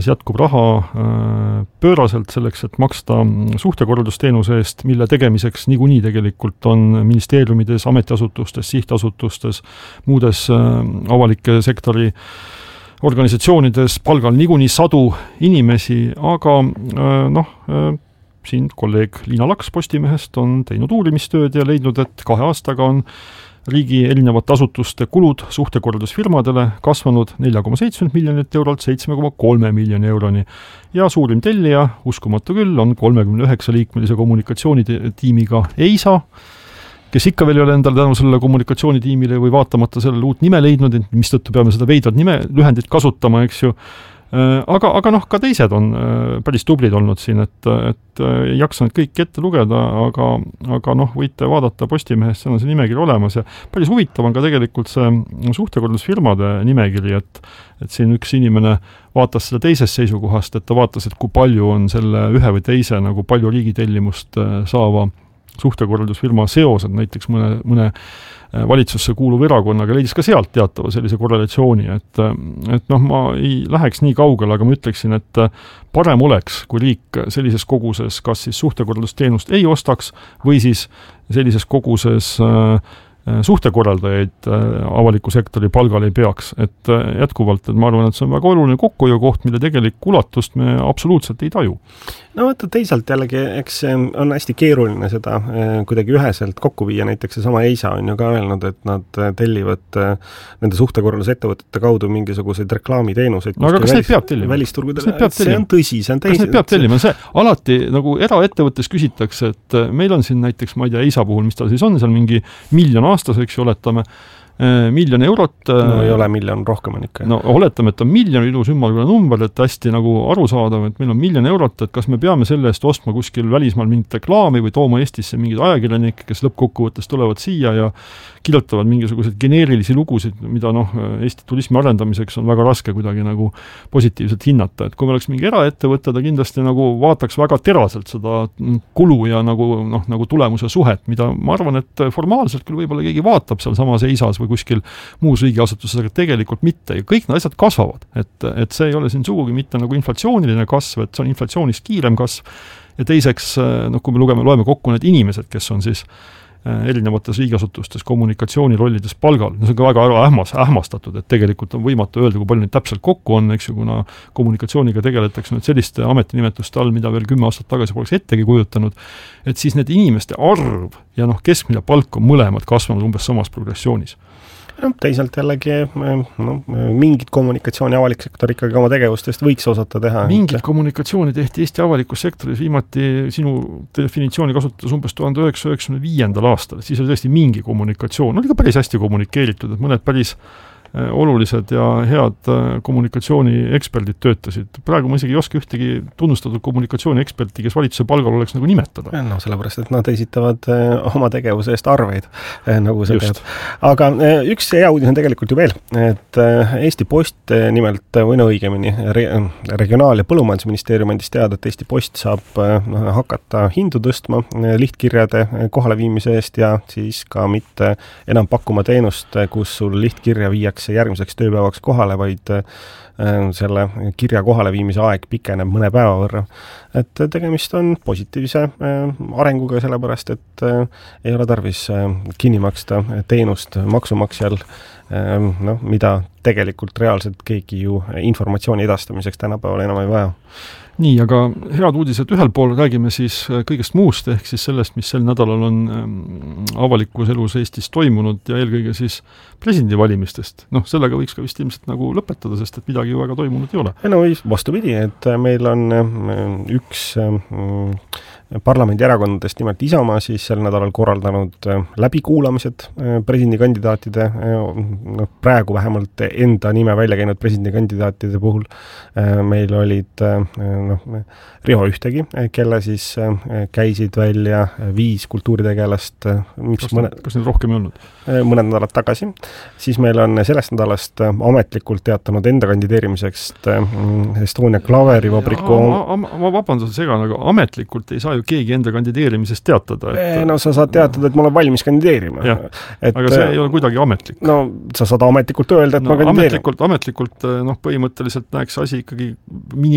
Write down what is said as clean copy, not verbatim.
eelarves jätkub raha pööraselt selleks, et maksta suhtekorraldusteenuse eest, mille tegemiseks niikuinii tegelikult on ministeeriumides, ametiasutustes, sihtasutustes, muudes avalike sektori organisatsioonides palgal niikuinii sadu inimesi, aga siin kolleeg Liina Laks Postimehest on teinud uurimistööd ja leidnud, et 2 aastaga on riigi erinevate asutuste kulud suhtekorraldusfirmadele kasvanud 4,7 miljonit eurolt 7,3 miljoni euroni. Ja suurim tellija, uskumatu küll, on 39-liikmelise kommunikatsioonitiimiga EISA, kes ikka veel ei ole endale tänu sellele kommunikatsioonitiimile või vaatamata sellele uut nime leidnud, mistõttu peame seda veidrat nime lühendit kasutama, eks ju. Aga ka teised on päris tublid olnud siin, et ei jaksa need kõik ette lugeda, aga võite vaadata Postimehest, see on see nimekiri olemas ja päris huvitav on ka tegelikult see suhtekorraldusfirmade nimekiri, et siin üks inimene vaatas seda teisest seisukohast, et ta vaatas, et kui palju on selle ühe või teise nagu palju riigitellimust saava suhtekorraldusfirma seosed näiteks mõne valitsusse kuuluv erakonnaga, leidis ka sealt teatava sellise korrelatsiooni, et ma ei läheks nii kaugele, aga ma ütleksin, et parem oleks, kui riik sellises koguses kas siis suhtekorraldusteenust ei ostaks või siis sellises koguses suhtekorraldajaid avaliku sektori palgal ei peaks. Et jätkuvalt, et ma arvan, et see on väga oluline kokkuhoiukoht, mille tegelik ulatust me absoluutselt ei taju. No teisalt jällegi, eks on hästi keeruline seda kuidagi üheselt kokku viia, näiteks seesama EISA on ju ka öelnud, et nad tellivad nende suhtekorraldusettevõtete kaudu mingisuguseid reklaamiteenuseid. No aga kas neid peab tellima? See on tõsi, see on kas neid peab tellima? See alati nagu eraettevõttes küsitakse, et meil on siin näiteks, ma ei tea, EISA puhul, mis ta siis on, seal mingi 1 miljon aastaseks oletame, 1 miljon eurot. No ei ole miljon, rohkem on ikka. No oletame, et on 1 miljon ilus ümmargune number, et hästi nagu arusaadav, et meil on 1 miljon eurot, et kas me peame selle eest ostma kuskil välismaal mingit reklaami või tooma Eestisse mingid ajakirjanikke, kes lõppkokkuvõttes tulevad siia ja kirjutavad mingisuguseid geneerilisi lugusid, mida Eesti turismi arendamiseks on väga raske kuidagi nagu positiivselt hinnata. Et kui me oleks mingi eraettevõte, ta kindlasti nagu vaataks väga teraselt seda kulu ja nagu tulemuse suhet, mida ma arvan, et formaalselt küll võib-olla keegi vaatab seal samas EISAs või kuskil muus riigiasutuses, aga tegelikult mitte. Ja kõik need asjad kasvavad. Et see ei ole siin sugugi mitte nagu inflatsiooniline kasv, et see on inflatsioonist kiirem kasv. Ja teiseks, kui me loeme kokku need inimesed, kes on siis erinevates riigiasutustes kommunikatsioonirollides palgal. See on ka väga ähmastatud, et tegelikult on võimatu öelda, kui palju neid täpselt kokku on, eks ju, kuna kommunikatsiooniga tegeletakse nüüd selliste ametinimetuste all, mida veel 10 aastat tagasi poleks ettegi kujutanud, et siis need inimeste arv ja keskmine palk on mõlemad kasvanud umbes samas progressioonis. Teisalt jällegi mingit kommunikatsiooni avalik sektor ikkagi oma tegevustest võiks osata teha. Mingit kommunikatsiooni tehti Eesti avalikus sektoris viimati sinu definitsiooni kasutades umbes 1995. aastal. Siis oli tõesti mingi kommunikatsioon. Oli ka päris hästi kommunikeeritud, et mõned päris olulised ja head kommunikatsioonieksperdid töötasid. Praegu ma isegi ei oska ühtegi tunnustatud kommunikatsiooni-eksperti, kes valitsuse palgal oleks nagu nimetada. Sellepärast, et nad esitavad oma tegevuse eest arveid, nagu see peab. Aga üks hea uudis on tegelikult ju veel, et Eesti Post nimelt, või õigemini, Regionaal- ja Põllumajandusministeerium andis teada, et Eesti Post saab hakata hindu tõstma lihtkirjade kohaleviimise eest ja siis ka mitte enam pakkuma teenust, kus sul lihtkirja viiakse järgmiseks tööpäevaks kohale, vaid selle kirja kohaleviimise aeg pikeneb mõne päeva võrra. Et tegemist on positiivse arenguga, sellepärast, et ei ole tarvis kinni maksta teenust maksumaksjal, mida tegelikult reaalselt keegi ju informatsiooni edastamiseks tänapäeval enam ei vaja. Nii, aga head uudised ühel pool räägime siis kõigest muust, ehk siis sellest, mis sel nädalal on avalikus elus Eestis toimunud ja eelkõige siis presidendivalimistest. Sellega võiks ka vist ilmselt nagu lõpetada, sest et midagi ju väga toimunud ei ole. Vastupidi, et meil on üks parlamendierakondadest, nimelt Isamaa, siis sel nädalal korraldanud läbikuulamised presidendikandidaatide, praegu vähemalt enda nime välja käinud presidendikandidaatide puhul. Meil olid Riho Ühtegi, kelle siis käisid välja 5 kultuuritegelast. Kas need rohkem ei olnud? Mõned nädalad tagasi. Siis meil on sellest nädalast ametlikult teatanud enda kandideerimiseks Estonia Klaverivabriku. Ma vabandan segan, aga ametlikult ei saa ju keegi enda kandideerimisest teatada. Sa saad teatada, et ma olen valmis kandideerima. Aga see ei ole kuidagi ametlik. Sa saad ametlikult öelda, et ma kandideerin. Ametlikult põhimõtteliselt näeks asi ikkagi